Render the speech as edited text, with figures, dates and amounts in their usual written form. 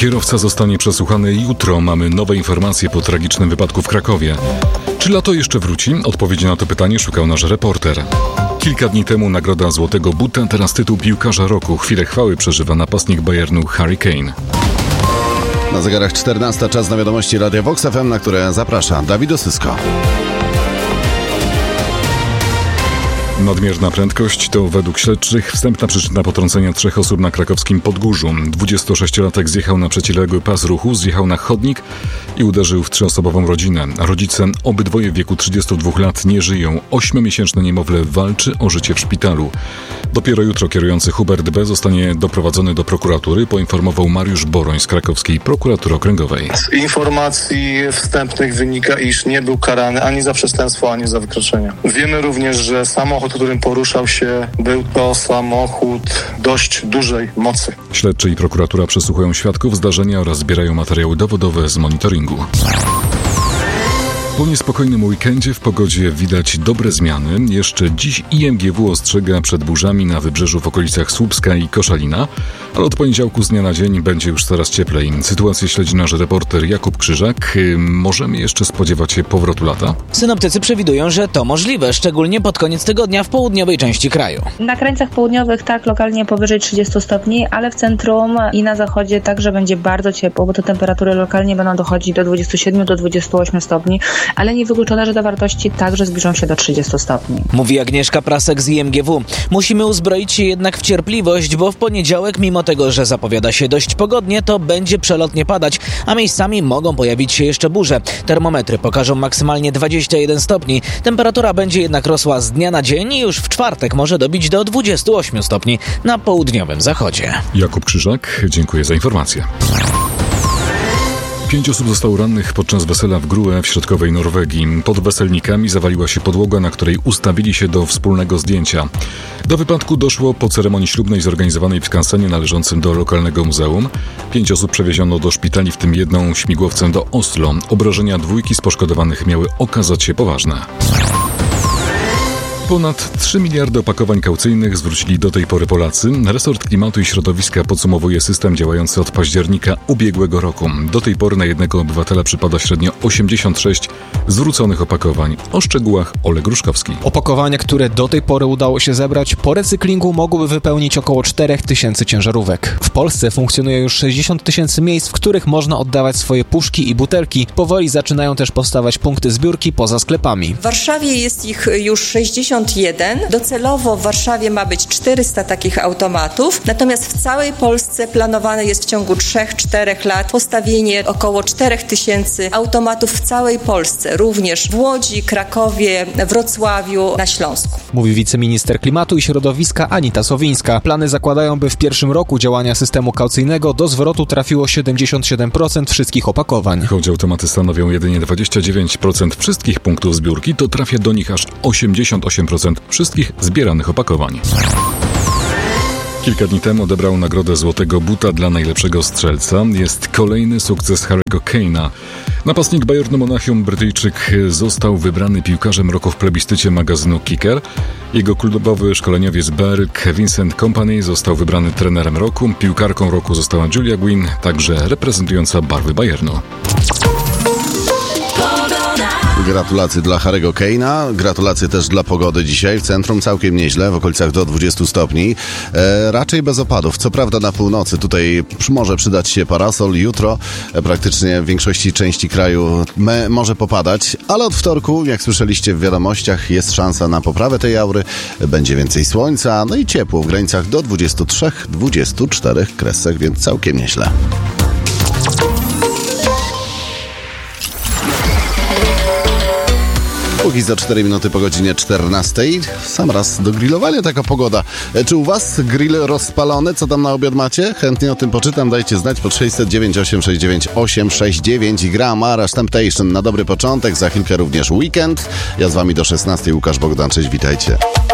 Kierowca zostanie przesłuchany jutro. Mamy nowe informacje po tragicznym wypadku w Krakowie. Czy lato jeszcze wróci? Odpowiedzi na to pytanie szukał nasz reporter. Kilka dni temu nagroda Złotego Buta, teraz tytuł Piłkarza Roku. Chwilę chwały przeżywa napastnik Bayernu Harry Kane. Na zegarach 14, czas na wiadomości Radia Vox FM, na które zaprasza Dawid Osysko. Nadmierna prędkość to według śledczych wstępna przyczyna potrącenia 3 osób na krakowskim Podgórzu. 26-latek zjechał na przeciwległy pas ruchu, zjechał na chodnik i uderzył w 3-osobową rodzinę. Rodzice, obydwoje w wieku 32 lat, nie żyją. 8-miesięczne niemowlę walczy o życie w szpitalu. Dopiero jutro kierujący Hubert B. zostanie doprowadzony do prokuratury, poinformował Mariusz Boroń z krakowskiej prokuratury okręgowej. Z informacji wstępnych wynika, iż nie był karany ani za przestępstwo, ani za wykroczenie. Wiemy również, że samochód, którym poruszał się, był to samochód dość dużej mocy. Śledczy i prokuratura przesłuchują świadków zdarzenia oraz zbierają materiały dowodowe z monitoringu. Po niespokojnym weekendzie w pogodzie widać dobre zmiany. Jeszcze dziś IMGW ostrzega przed burzami na wybrzeżu w okolicach Słupska i Koszalina, ale od poniedziałku z dnia na dzień będzie już coraz cieplej. Sytuację śledzi nasz reporter Jakub Krzyżak. Możemy jeszcze spodziewać się powrotu lata? Synoptycy przewidują, że to możliwe, szczególnie pod koniec tygodnia w południowej części kraju. Na krańcach południowych tak, lokalnie powyżej 30 stopni, ale w centrum i na zachodzie także będzie bardzo ciepło, bo te temperatury lokalnie będą dochodzić do 27 do 28 stopni. Ale niewykluczone, że te wartości także zbliżą się do 30 stopni. Mówi Agnieszka Prasek z IMGW. Musimy uzbroić się jednak w cierpliwość, bo w poniedziałek, mimo tego, że zapowiada się dość pogodnie, to będzie przelotnie padać, a miejscami mogą pojawić się jeszcze burze. Termometry pokażą maksymalnie 21 stopni. Temperatura będzie jednak rosła z dnia na dzień i już w czwartek może dobić do 28 stopni na południowym zachodzie. Jakub Krzyżak, dziękuję za informację. 5 osób zostało rannych podczas wesela w Grue w środkowej Norwegii. Pod weselnikami zawaliła się podłoga, na której ustawili się do wspólnego zdjęcia. Do wypadku doszło po ceremonii ślubnej zorganizowanej w skansenie należącym do lokalnego muzeum. 5 osób przewieziono do szpitali, w tym jedną śmigłowcem do Oslo. Obrażenia 2 z poszkodowanych miały okazać się poważne. Ponad 3 miliardy opakowań kaucyjnych zwrócili do tej pory Polacy. Resort Klimatu i Środowiska podsumowuje system działający od października ubiegłego roku. Do tej pory na jednego obywatela przypada średnio 86 zwróconych opakowań. O szczegółach Oleg Gruszkowski. Opakowania, które do tej pory udało się zebrać, po recyklingu mogłyby wypełnić około 4000 ciężarówek. W Polsce funkcjonuje już 60 000 miejsc, w których można oddawać swoje puszki i butelki. Powoli zaczynają też powstawać punkty zbiórki poza sklepami. W Warszawie jest ich już 61. Docelowo w Warszawie ma być 400 takich automatów, natomiast w całej Polsce planowane jest w ciągu 3-4 lat postawienie około 4000 automatów w całej Polsce, również w Łodzi, Krakowie, Wrocławiu, na Śląsku. Mówi wiceminister Klimatu i Środowiska Anita Sowińska. Plany zakładają, by w pierwszym roku działania systemu kaucyjnego do zwrotu trafiło 77% wszystkich opakowań. Choć automaty stanowią jedynie 29% wszystkich punktów zbiórki, to trafia do nich aż 88% wszystkich zbieranych opakowań. Kilka dni temu odebrał nagrodę Złotego Buta dla najlepszego strzelca. Jest kolejny sukces Harry'ego Kane'a. Napastnik Bayernu Monachium, Brytyjczyk, został wybrany piłkarzem roku w plebiscycie magazynu Kicker. Jego klubowy szkoleniowiec Berg Vincent Kompany został wybrany trenerem roku. Piłkarką roku została Julia Gwynn, także reprezentująca barwy Bayernu. Gratulacje dla Harry'ego Kane'a, gratulacje też dla pogody dzisiaj. W centrum całkiem nieźle, w okolicach do 20 stopni. Raczej bez opadów. Co prawda na północy tutaj może przydać się parasol. Jutro praktycznie w większości części kraju może popadać, ale od wtorku, jak słyszeliście w wiadomościach, jest szansa na poprawę tej aury. Będzie więcej słońca, no i ciepło w granicach do 23-24 kresek, więc całkiem nieźle. Póki za 4 minuty po godzinie 14. Sam raz do grillowania taka pogoda. Czy u was grill rozpalony? Co tam na obiad macie? Chętnie o tym poczytam. Dajcie znać pod 609 869 869. Gra Marash Temptation na dobry początek. Za chwilkę również weekend. Ja z wami do 16. Łukasz Bogdan. Cześć, witajcie.